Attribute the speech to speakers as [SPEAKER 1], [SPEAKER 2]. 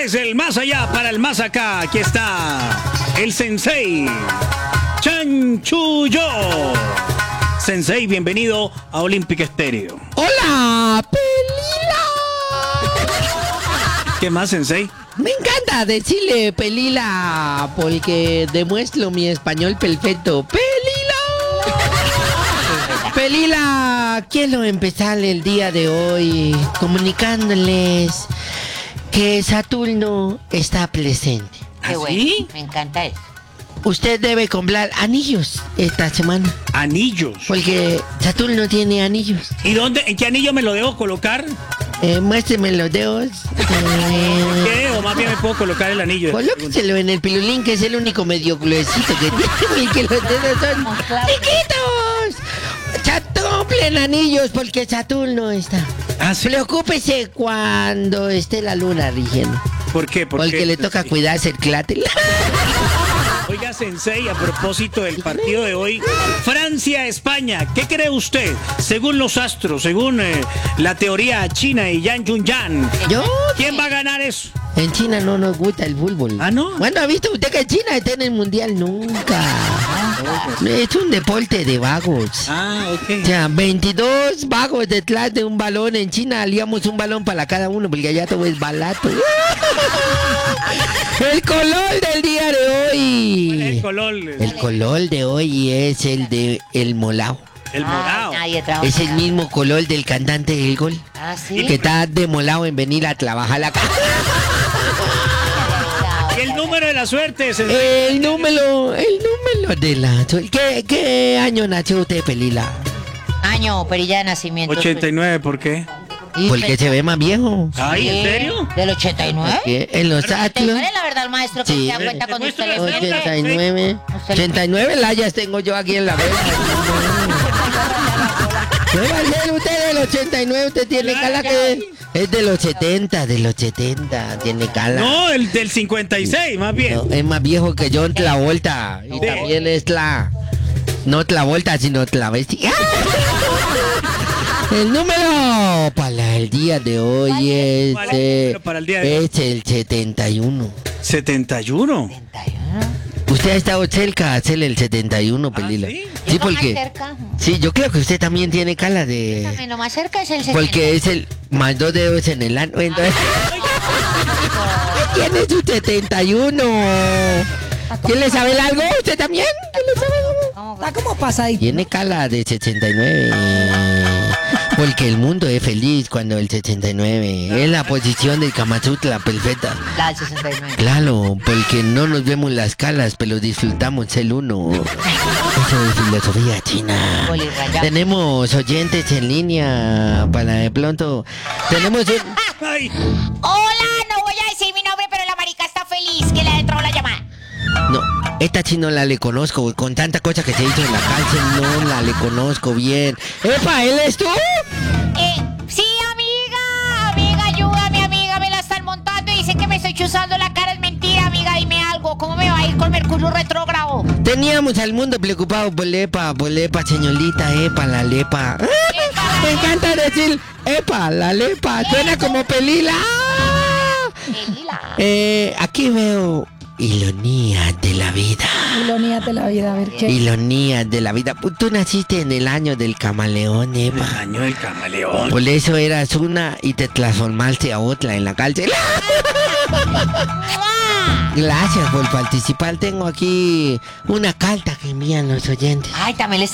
[SPEAKER 1] desde el más allá para el más acá, aquí está el Sensei Chanchullo. Sensei, bienvenido a Olympic Stereo.
[SPEAKER 2] ¡Hola, Pelila!
[SPEAKER 1] ¿Qué más, Sensei?
[SPEAKER 2] Me encanta decirle Pelila porque demuestro mi español perfecto. ¡Pelila! Pelila, quiero empezar el día de hoy comunicándoles que Saturno está presente.
[SPEAKER 3] Qué bueno,
[SPEAKER 1] ¿Sí?
[SPEAKER 3] me encanta eso.
[SPEAKER 2] Usted debe comprar anillos esta semana
[SPEAKER 1] Anillos.
[SPEAKER 2] porque Saturno tiene anillos.
[SPEAKER 1] ¿Y dónde? ¿En qué anillo me lo debo colocar?
[SPEAKER 2] Muéstreme los dedos.
[SPEAKER 1] ¿Qué? O más bien me puedo colocar el anillo.
[SPEAKER 2] Colóqueselo en el pilulín, que es el único medio gruesito que tiene y que los dedos son chiquitos. Compren anillos porque Saturno está.
[SPEAKER 1] Ah, sí.
[SPEAKER 2] Preocúpese cuando esté la luna rigiendo.
[SPEAKER 1] ¿Por qué?
[SPEAKER 2] Porque le toca cuidarse el clátel.
[SPEAKER 1] Oiga, Sensei, a propósito del partido de hoy, Francia-España, ¿qué cree usted? Según los astros, según la teoría china y Yan Yunyan,
[SPEAKER 2] Yo,
[SPEAKER 1] ¿quién va a ganar eso?
[SPEAKER 2] en China no nos gusta el fútbol.
[SPEAKER 1] ¿Ah, no?
[SPEAKER 2] ¿Cuándo ha visto usted que China está en el mundial? Nunca. Es un deporte de vagos.
[SPEAKER 1] Ah, ok.
[SPEAKER 2] O sea, 22 vagos detrás de un balón. En China aliamos un balón para cada uno porque allá todo es barato. El color del día de hoy.
[SPEAKER 1] ¿Cuál es el color?
[SPEAKER 2] El color de hoy es el de el molao.
[SPEAKER 1] El morado.
[SPEAKER 3] Nadie trabaja.
[SPEAKER 2] Es el mismo color del cantante del gol.
[SPEAKER 3] Ah, sí.
[SPEAKER 2] Que está demolado en venir a trabajar acá.
[SPEAKER 1] ¿Y el número de la suerte, Sensei?
[SPEAKER 2] El número de la... ¿Qué año nació usted, Pelila?
[SPEAKER 3] Año, perilla de nacimiento.
[SPEAKER 1] 89, ¿por qué?
[SPEAKER 3] Y
[SPEAKER 2] Porque se ve más viejo.
[SPEAKER 1] Ay, ¿en serio?
[SPEAKER 3] ¿Del 89?
[SPEAKER 2] ¿Qué? En los atlas.
[SPEAKER 3] 89, la verdad, el maestro, que
[SPEAKER 2] Sí.
[SPEAKER 3] se da cuenta cuando usted le miente.
[SPEAKER 2] 89. 89 layas tengo yo aquí en la vela. ¿Qué va a ser usted del 89? Usted tiene cala que es de los 70, tiene cala.
[SPEAKER 1] No, el del 56, más bien.
[SPEAKER 2] No, es más viejo que John Travolta. Y también es no Travolta, sino Travesti. El número para el día de hoy es,
[SPEAKER 1] ¿Cuál es el número para el día de hoy?
[SPEAKER 2] es el 71.
[SPEAKER 1] 71.
[SPEAKER 3] 71.
[SPEAKER 2] Usted ha estado cerca de hacer el 71, Pelila.
[SPEAKER 1] ¿sí?
[SPEAKER 2] Sí,
[SPEAKER 3] Yo lo más
[SPEAKER 2] porque...
[SPEAKER 3] cerca.
[SPEAKER 2] Sí, yo creo que usted también tiene cala de...
[SPEAKER 3] También lo más cerca es el 70.
[SPEAKER 2] Porque es el más 2 dedos en el ano. Entonces... Tiene su 71. ¿Quién le sabe el algo? ¿Usted también? ¿Quién le sabe algo?
[SPEAKER 4] Está como pasadito.
[SPEAKER 2] Tiene cala de 69. Porque el mundo es feliz cuando el 69. Es la posición del Kama Sutra perfecta.
[SPEAKER 3] La del 69.
[SPEAKER 2] Claro, porque no nos vemos las calas, pero disfrutamos el uno. Eso es filosofía china.
[SPEAKER 3] Bolirrayado.
[SPEAKER 2] Tenemos oyentes en línea para de pronto. Tenemos un...
[SPEAKER 1] Ay,
[SPEAKER 3] Hola, no voy a decir mi nombre, pero la marica está feliz que le ha entrado la llamada.
[SPEAKER 2] No, esta chino la le conozco, con tanta cosa que se hizo en la cárcel, no la le conozco bien. ¡Epa, él es tú!
[SPEAKER 3] Sí, amiga, ayúdame, amiga, me la están montando y dicen que me estoy chuzando la cara, es mentira, amiga, dime algo, ¿cómo me va a ir con Mercurio retrógrado?
[SPEAKER 2] Teníamos al mundo preocupado por lepa, señorita, epa, la lepa. Me encanta decir, epa, la lepa, suena como pelila. Aquí veo ironías de la vida.
[SPEAKER 4] Ironías de la vida, a ver qué.
[SPEAKER 2] Ironías de la vida. Tú naciste en el año del camaleón,
[SPEAKER 1] el
[SPEAKER 2] epa.
[SPEAKER 1] año del camaleón.
[SPEAKER 2] Por eso eras una y te transformaste a otra en la cárcel. Gracias por participar. Tengo aquí una carta que envían los oyentes.
[SPEAKER 3] Ay, también les